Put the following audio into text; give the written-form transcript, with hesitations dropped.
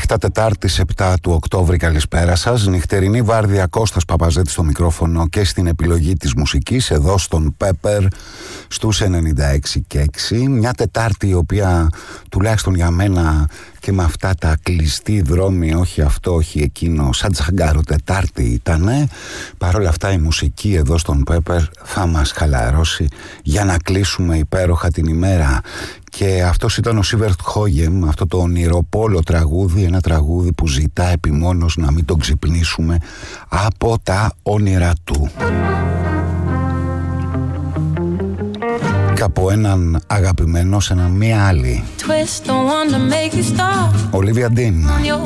Νύχτα Τετάρτης 7 του Οκτώβρη, καλησπέρα σας. Νυχτερινή βάρδια, Κώστας Παπαζέτης στο μικρόφωνο και στην επιλογή της μουσικής εδώ στον Pepper στους 96 και 6. Μια Τετάρτη η οποία τουλάχιστον για μένα και με αυτά τα κλειστή δρόμη, όχι αυτό, όχι εκείνο, σαν Τζαγκάρο Τετάρτη ήτανε. Παρ' όλα αυτά η μουσική εδώ στον Pepper θα μας χαλαρώσει για να κλείσουμε υπέροχα την ημέρα. Και αυτός ήταν ο Σίβερτ Χόγεμ, αυτό το ονειροπόλο τραγούδι, ένα τραγούδι που ζητά επιμόνως να μην τον ξυπνήσουμε από τα όνειρα του. Και από έναν αγαπημένο σε έναν μία άλλη. Ολίβια Ντίν.